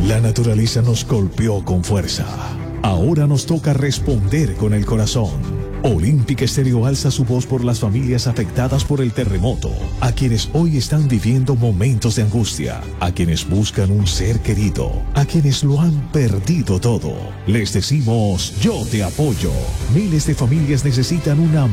La naturaleza nos golpeó con fuerza. Ahora nos toca responder con el corazón. Olímpica Estéreo alza su voz por las familias afectadas por el terremoto, a quienes hoy están viviendo momentos de angustia, a quienes buscan un ser querido, a quienes lo han perdido todo. Les decimos, yo te apoyo. Miles de familias necesitan una